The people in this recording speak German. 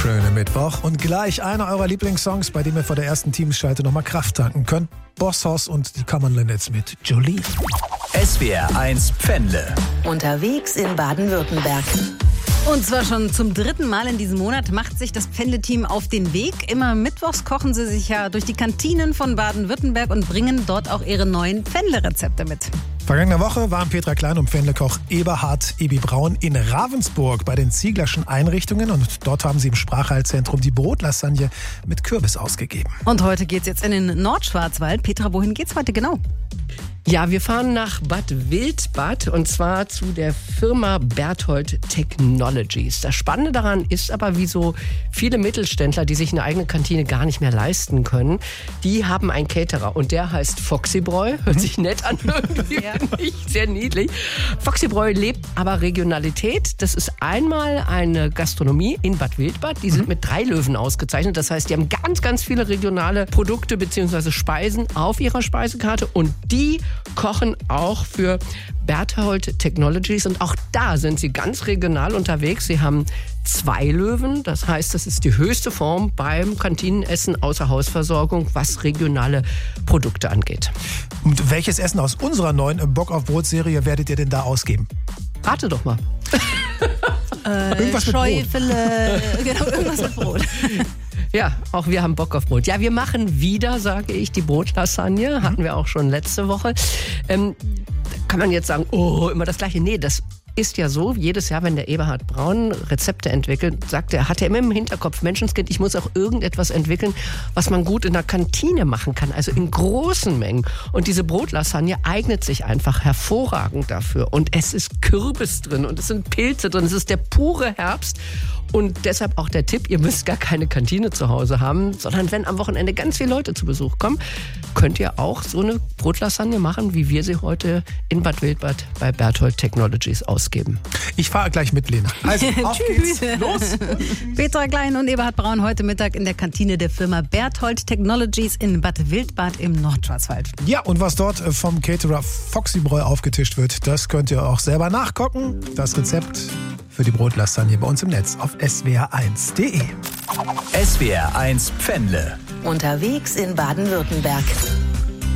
wunderschöne Mittwoch und gleich einer eurer Lieblingssongs, bei dem ihr vor der ersten Teamschalte nochmal Kraft tanken könnt. Boss Hoss und die Common Linnets mit Jolene. SWR 1 Pfändle. Unterwegs in Baden-Württemberg. Und zwar schon zum 3. Mal in diesem Monat macht sich das Pfändle-Team auf den Weg. Immer mittwochs kochen sie sich ja durch die Kantinen von Baden-Württemberg und bringen dort auch ihre neuen Pfändle-Rezepte mit. Vergangene Woche waren Petra Klein und Pfändlekoch Eberhard Ebi Braun in Ravensburg bei den Zieglerschen Einrichtungen und dort haben sie im Sprachheilzentrum die Brotlasagne mit Kürbis ausgegeben. Und heute geht's jetzt in den Nordschwarzwald. Petra, wohin geht's heute genau? Ja, wir fahren nach Bad Wildbad und zwar zu der Firma Berthold Technologies. Das Spannende daran ist aber, wie so viele Mittelständler, die sich eine eigene Kantine gar nicht mehr leisten können, die haben einen Caterer und der heißt Foxybräu. Hört sich nett an, irgendwie finde ich sehr niedlich. Foxybräu lebt aber Regionalität. Das ist einmal eine Gastronomie in Bad Wildbad. Die sind mit 3 Löwen ausgezeichnet. Das heißt, die haben ganz, ganz viele regionale Produkte bzw. Speisen auf ihrer Speisekarte und die kochen auch für Berthold Technologies und auch da sind sie ganz regional unterwegs. Sie haben 2 Löwen, das heißt, das ist die höchste Form beim Kantinenessen außer Hausversorgung, was regionale Produkte angeht. Und welches Essen aus unserer neuen Bock auf Brot-Serie werdet ihr denn da ausgeben? Rate doch mal. Irgendwas mit Brot. Schäufele, genau, irgendwas mit Brot. Ja, auch wir haben Bock auf Brot. Ja, wir machen wieder, sage ich, die Brotlasagne. Hatten wir auch schon letzte Woche. Kann man jetzt sagen, oh, immer das Gleiche. Nee, das ist ja so, jedes Jahr, wenn der Eberhard Braun Rezepte entwickelt, hat er immer im Hinterkopf, Menschenskind, ich muss auch irgendetwas entwickeln, was man gut in der Kantine machen kann, also in großen Mengen. Und diese Brotlasagne eignet sich einfach hervorragend dafür. Und es ist Kürbis drin und es sind Pilze drin, es ist der pure Herbst. Und deshalb auch der Tipp, ihr müsst gar keine Kantine zu Hause haben, sondern wenn am Wochenende ganz viele Leute zu Besuch kommen, könnt ihr auch so eine Brotlasagne machen, wie wir sie heute in Bad Wildbad bei Berthold Technologies ausgeben. Ich fahre gleich mit, Lena. Also, auf geht's. Los! Petra Klein und Eberhard Braun heute Mittag in der Kantine der Firma Berthold Technologies in Bad Wildbad im Nordschwarzwald. Ja, und was dort vom Caterer Foxybräu aufgetischt wird, das könnt ihr auch selber nachkochen. Das Rezept für die Brotlasagne bei uns im Netz auf swr1.de. SWR 1 Pfändle. Unterwegs in Baden-Württemberg.